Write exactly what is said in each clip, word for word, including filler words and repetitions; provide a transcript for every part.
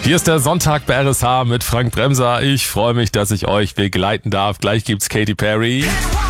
Hier ist der Sonntag bei R S H mit Frank Bremser. Ich freue mich, dass ich euch begleiten darf. Gleich gibt's Katy Perry.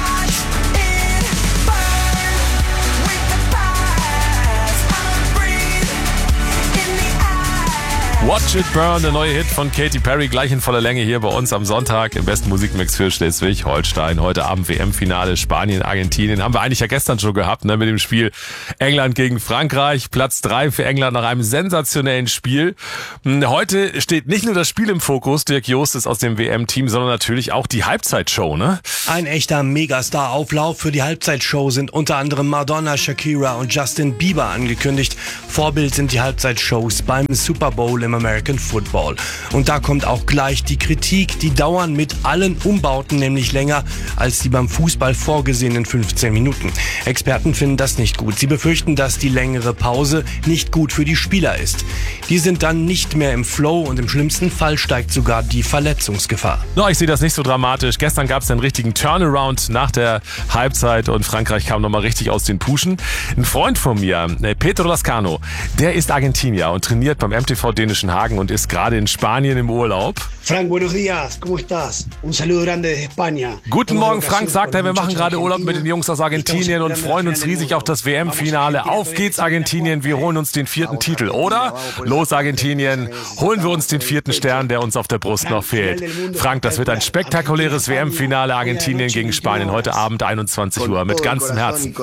Watch It Burn, der neue Hit von Katy Perry, gleich in voller Länge hier bei uns am Sonntag im besten Musikmix für Schleswig-Holstein. Heute Abend W M-Finale Spanien, Argentinien. Haben wir eigentlich ja gestern schon gehabt, ne, mit dem Spiel England gegen Frankreich. Platz drei für England nach einem sensationellen Spiel. Heute steht nicht nur das Spiel im Fokus, Dirk Jost ist aus dem W M-Team, sondern natürlich auch die Halbzeitshow, ne? Ein echter Megastar-Auflauf. Für die Halbzeitshow sind unter anderem Madonna, Shakira und Justin Bieber angekündigt. Vorbild sind die Halbzeitshows beim Super Bowl im American Football. Und da kommt auch gleich die Kritik. Die dauern mit allen Umbauten nämlich länger als die beim Fußball vorgesehenen fünfzehn Minuten. Experten finden das nicht gut. Sie befürchten, dass die längere Pause nicht gut für die Spieler ist. Die sind dann nicht mehr im Flow und im schlimmsten Fall steigt sogar die Verletzungsgefahr. No, ich sehe das nicht so dramatisch. Gestern gab es einen richtigen Turnaround nach der Halbzeit und Frankreich kam nochmal richtig aus den Puschen. Ein Freund von mir, Pedro Lascano, der ist Argentinier und trainiert beim M T V Dänischen Hagen und ist gerade in Spanien im Urlaub. Frank, buenos días, ¿cómo estás? Un saludo grande desde España. Guten Morgen, Frank, sagt er, wir machen gerade Urlaub mit den Jungs aus Argentinien und freuen uns riesig auf das W M-Finale. Auf geht's, Argentinien, wir holen uns den vierten Titel, oder? Los, Argentinien, holen wir uns den vierten Stern, der uns auf der Brust noch fehlt. Frank, das wird ein spektakuläres W M-Finale, Argentinien gegen Spanien, heute Abend einundzwanzig Uhr, mit ganzem Herzen.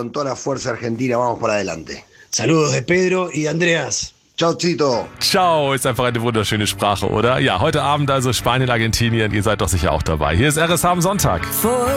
Saludos de Pedro y Andreas. Ciao, Tito. Ciao, ist einfach eine wunderschöne Sprache, oder? Ja, heute Abend also Spanien, Argentinien, ihr seid doch sicher auch dabei. Hier ist R S H am Sonntag.